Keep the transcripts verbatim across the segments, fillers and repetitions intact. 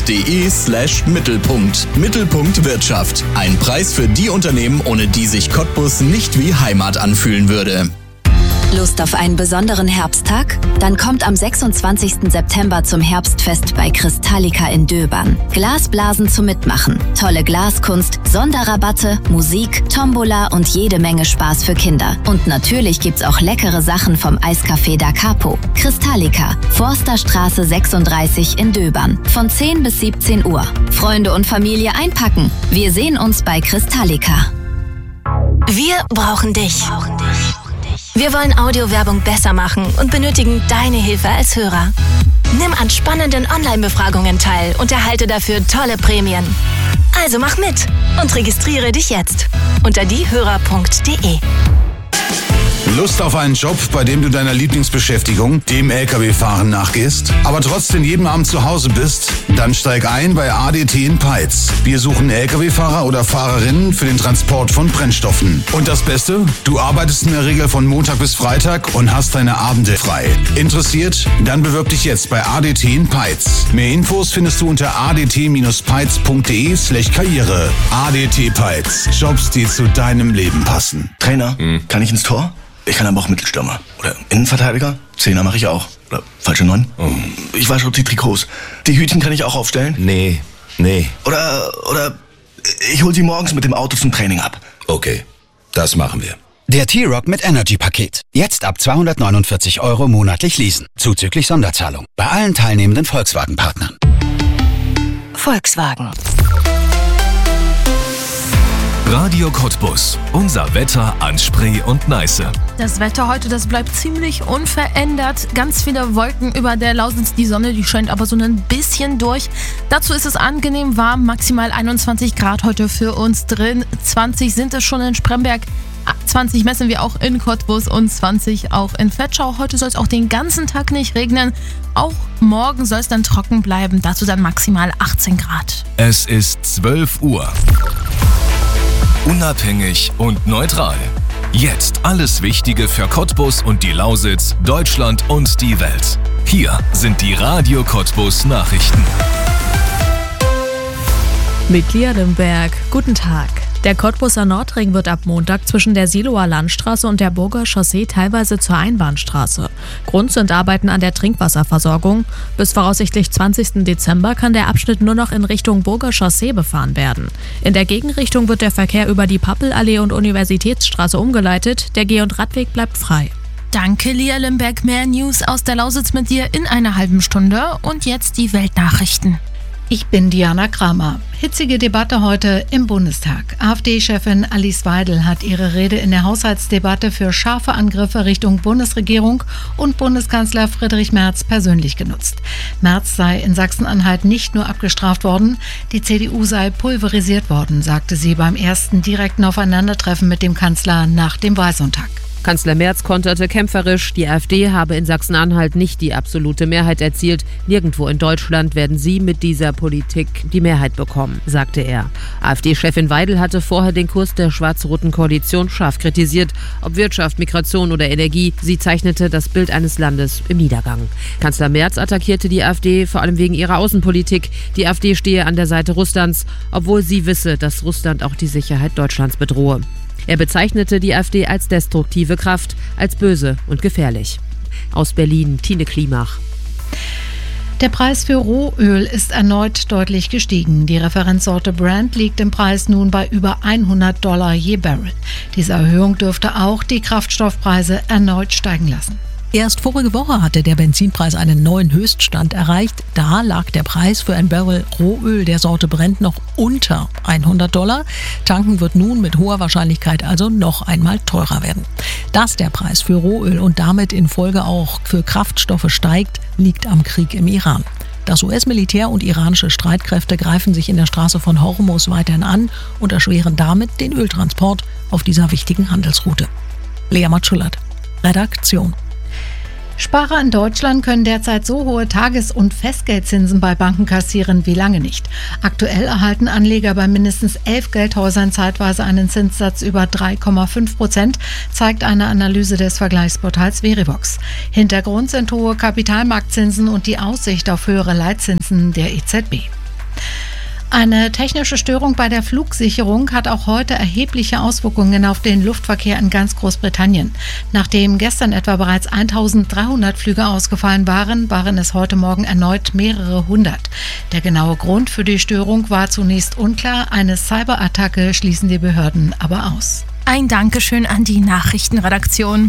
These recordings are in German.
de slash Mittelpunkt. Mittelpunkt Wirtschaft. Ein Preis für die Unternehmen, ohne die sich Cottbus nicht wie Heimat anfühlen würde. Lust auf einen besonderen Herbsttag? Dann kommt am sechsundzwanzigsten September zum Herbstfest bei Kristallika in Döbern. Glasblasen zum Mitmachen, tolle Glaskunst, Sonderrabatte, Musik, Tombola und jede Menge Spaß für Kinder. Und natürlich gibt's auch leckere Sachen vom Eiscafé Da Capo. Kristallika, Forsterstraße sechsunddreißig in Döbern. Von zehn bis siebzehn Uhr. Freunde und Familie einpacken. Wir sehen uns bei Kristallika. Wir brauchen dich. Wir wollen Audiowerbung besser machen und benötigen deine Hilfe als Hörer. Nimm an spannenden Online-Befragungen teil und erhalte dafür tolle Prämien. Also mach mit und registriere dich jetzt unter diehörer punkt de. Lust auf einen Job, bei dem du deiner Lieblingsbeschäftigung, dem L K W-Fahren, nachgehst, aber trotzdem jeden Abend zu Hause bist? Dann steig ein bei A D T in Peitz. Wir suchen L K W-Fahrer oder Fahrerinnen für den Transport von Brennstoffen. Und das Beste? Du arbeitest in der Regel von Montag bis Freitag und hast deine Abende frei. Interessiert? Dann bewirb dich jetzt bei A D T in Peitz. Mehr Infos findest du unter adt-peitz.de slash karriere. A D T Peitz. Jobs, die zu deinem Leben passen. Trainer, hm. kann ich ins Tor? Ich kann aber auch Mittelstürmer. Oder Innenverteidiger. Zehner mache ich auch. Oder falsche Neun. Oh. Ich wasche die Trikots. Die Hütchen kann ich auch aufstellen. Nee, nee. Oder, oder ich hol sie morgens mit dem Auto zum Training ab. Okay, das machen wir. Der T-Rock mit Energy-Paket. Jetzt ab zweihundertneunundvierzig Euro monatlich leasen. Zuzüglich Sonderzahlung. Bei allen teilnehmenden Volkswagen-Partnern. Volkswagen. Radio Cottbus. Unser Wetter an Spree und Neiße. Das Wetter heute, das bleibt ziemlich unverändert. Ganz viele Wolken über der Lausitz. Die Sonne, die scheint aber so ein bisschen durch. Dazu ist es angenehm warm. Maximal einundzwanzig Grad heute für uns drin. zwanzig sind es schon in Spremberg. zwanzig messen wir auch in Cottbus und zwanzig auch in Fletschau. Heute soll es auch den ganzen Tag nicht regnen. Auch morgen soll es dann trocken bleiben. Dazu dann maximal achtzehn Grad. Es ist zwölf Uhr. Unabhängig und neutral. Jetzt alles Wichtige für Cottbus und die Lausitz, Deutschland und die Welt. Hier sind die Radio Cottbus Nachrichten. Mit Lia Limberg. Guten Tag. Der Cottbuser Nordring wird ab Montag zwischen der Siloer Landstraße und der Burger Chaussee teilweise zur Einbahnstraße. Grund sind Arbeiten an der Trinkwasserversorgung. Bis voraussichtlich zwanzigsten Dezember kann der Abschnitt nur noch in Richtung Burger Chaussee befahren werden. In der Gegenrichtung wird der Verkehr über die Pappelallee und Universitätsstraße umgeleitet. Der Geh- und Radweg bleibt frei. Danke, Lia Limberg. Mehr News aus der Lausitz mit dir in einer halben Stunde. Und jetzt die Weltnachrichten. Ich bin Diana Kramer. Hitzige Debatte heute im Bundestag. AfD-Chefin Alice Weidel hat ihre Rede in der Haushaltsdebatte für scharfe Angriffe Richtung Bundesregierung und Bundeskanzler Friedrich Merz persönlich genutzt. Merz sei in Sachsen-Anhalt nicht nur abgestraft worden, die C D U sei pulverisiert worden, sagte sie beim ersten direkten Aufeinandertreffen mit dem Kanzler nach dem Wahlsonntag. Kanzler Merz konterte kämpferisch, die AfD habe in Sachsen-Anhalt nicht die absolute Mehrheit erzielt. Nirgendwo in Deutschland werden sie mit dieser Politik die Mehrheit bekommen, sagte er. AfD-Chefin Weidel hatte vorher den Kurs der schwarz-roten Koalition scharf kritisiert. Ob Wirtschaft, Migration oder Energie, sie zeichnete das Bild eines Landes im Niedergang. Kanzler Merz attackierte die AfD vor allem wegen ihrer Außenpolitik. Die AfD stehe an der Seite Russlands, obwohl sie wisse, dass Russland auch die Sicherheit Deutschlands bedrohe. Er bezeichnete die AfD als destruktive Kraft, als böse und gefährlich. Aus Berlin, Tine Klimach. Der Preis für Rohöl ist erneut deutlich gestiegen. Die Referenzsorte Brent liegt im Preis nun bei über hundert Dollar je Barrel. Diese Erhöhung dürfte auch die Kraftstoffpreise erneut steigen lassen. Erst vorige Woche hatte der Benzinpreis einen neuen Höchststand erreicht. Da lag der Preis für ein Barrel Rohöl der Sorte Brent noch unter hundert Dollar. Tanken wird nun mit hoher Wahrscheinlichkeit also noch einmal teurer werden. Dass der Preis für Rohöl und damit in Folge auch für Kraftstoffe steigt, liegt am Krieg im Iran. Das U S-Militär und iranische Streitkräfte greifen sich in der Straße von Hormuz weiterhin an und erschweren damit den Öltransport auf dieser wichtigen Handelsroute. Lea Matschulat, Redaktion. Sparer in Deutschland können derzeit so hohe Tages- und Festgeldzinsen bei Banken kassieren wie lange nicht. Aktuell erhalten Anleger bei mindestens elf Geldhäusern zeitweise einen Zinssatz über drei Komma fünf Prozent, zeigt eine Analyse des Vergleichsportals Verivox. Hintergrund sind hohe Kapitalmarktzinsen und die Aussicht auf höhere Leitzinsen der E Z B. Eine technische Störung bei der Flugsicherung hat auch heute erhebliche Auswirkungen auf den Luftverkehr in ganz Großbritannien. Nachdem gestern etwa bereits eintausenddreihundert Flüge ausgefallen waren, waren es heute Morgen erneut mehrere hundert. Der genaue Grund für die Störung war zunächst unklar. Eine Cyberattacke schließen die Behörden aber aus. Ein Dankeschön an die Nachrichtenredaktion.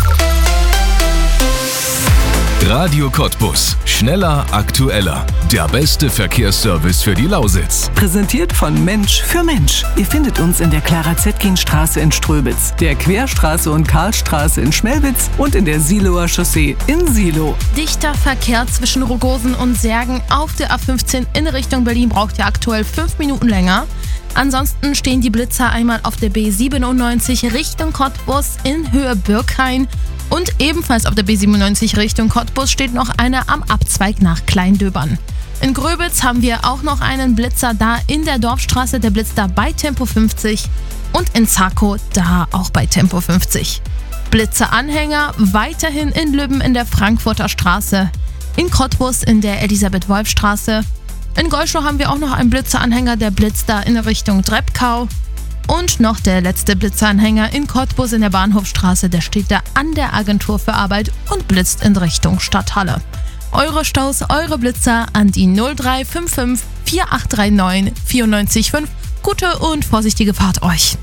Radio Cottbus. Schneller, aktueller. Der beste Verkehrsservice für die Lausitz. Präsentiert von Mensch für Mensch. Ihr findet uns in der Clara-Zetkin-Straße in Ströbitz, der Querstraße und Karlstraße in Schmelwitz und in der Siloer Chaussee in Silo. Dichter Verkehr zwischen Rogosen und Särgen auf der A fünfzehn in Richtung Berlin braucht ja aktuell fünf Minuten länger. Ansonsten stehen die Blitzer einmal auf der B siebenundneunzig Richtung Cottbus in Höhe Birkhain. Und ebenfalls auf der B siebenundneunzig Richtung Cottbus steht noch einer am Abzweig nach Kleindöbern. In Gröbitz haben wir auch noch einen Blitzer da in der Dorfstraße, der blitzt da bei Tempo fünfzig. Und in Zakow da auch bei Tempo fünfzig. Blitzeranhänger weiterhin in Lübben in der Frankfurter Straße. In Cottbus in der Elisabeth-Wolf-Straße. In Goldschloh haben wir auch noch einen Blitzeranhänger, der blitzt da in Richtung Drebkau. Und noch der letzte Blitzeranhänger in Cottbus in der Bahnhofstraße, der steht da an der Agentur für Arbeit und blitzt in Richtung Stadthalle. Eure Staus, eure Blitzer an die null drei fünf fünf vier acht drei neun vier neun fünf. Gute und vorsichtige Fahrt euch.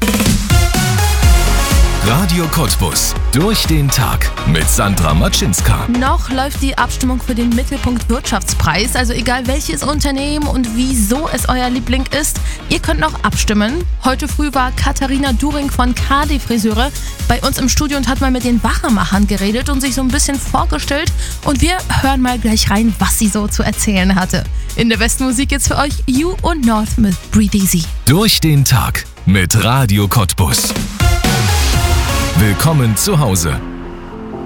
Radio Cottbus. Durch den Tag mit Sandra Matschinska. Noch läuft die Abstimmung für den Mittelpunkt Wirtschaftspreis. Also egal welches Unternehmen und wieso es euer Liebling ist, ihr könnt noch abstimmen. Heute früh war Katharina During von K D Friseure bei uns im Studio und hat mal mit den Wachemachern geredet und sich so ein bisschen vorgestellt. Und wir hören mal gleich rein, was sie so zu erzählen hatte. In der besten Musik jetzt für euch You und North mit Breathe Easy. Durch den Tag mit Radio Cottbus. Willkommen zu Hause.